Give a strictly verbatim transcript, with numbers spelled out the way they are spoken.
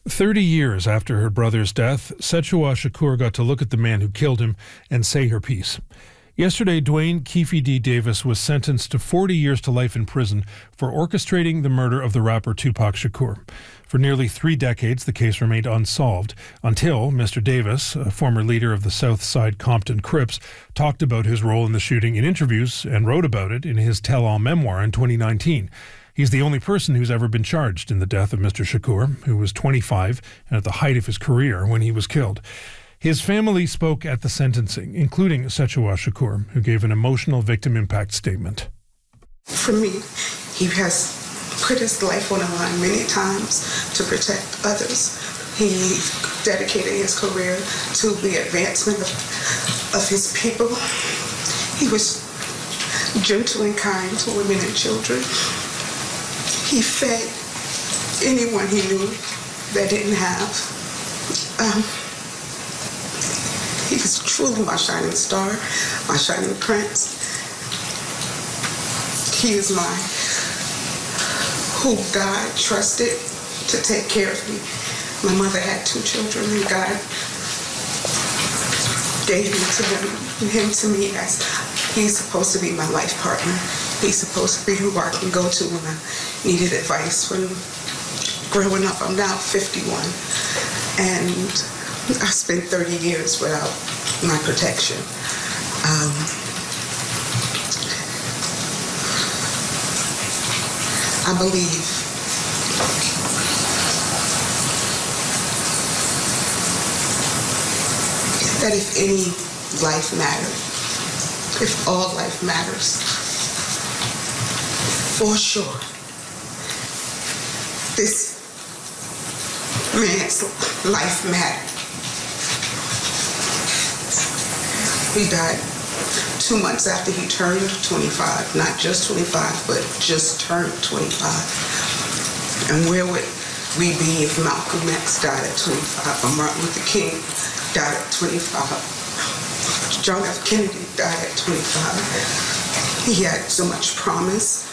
Thirty years after her brother's death, Sechua Shakur got to look at the man who killed him and say her piece. Yesterday, Dwayne Keefe D. Davis was sentenced to forty years to life in prison for orchestrating the murder of the rapper Tupac Shakur. For nearly three decades, the case remained unsolved until Mister Davis, a former leader of the Southside Compton Crips, talked about his role in the shooting in interviews and wrote about it in his tell-all memoir in twenty nineteen. He's the only person who's ever been charged in the death of Mister Shakur, who was twenty-five and at the height of his career when he was killed. His family spoke at the sentencing, including Sechua Shakur, who gave an emotional victim impact statement. For me, he has put his life on the line many times to protect others. He dedicated his career to the advancement of, of his people. He was gentle and kind to women and children. He fed anyone he knew that didn't have. Um, he was truly my shining star, my shining prince. He is my, who God trusted to take care of me. My mother had two children, and God gave me to him, him to me as he's supposed to be my life partner. He's supposed to be who I can go to when I needed advice. When growing up, I'm now fifty-one, and I spent thirty years without my protection. Um, I believe that if any life mattered, if all life matters, for sure, this man's life mattered. He died two months after he turned twenty-five, not just twenty-five, but just turned twenty-five. And where would we be if Malcolm X died at twenty-five, or Martin Luther King died at twenty-five, John F. Kennedy died at twenty-five? He had so much promise.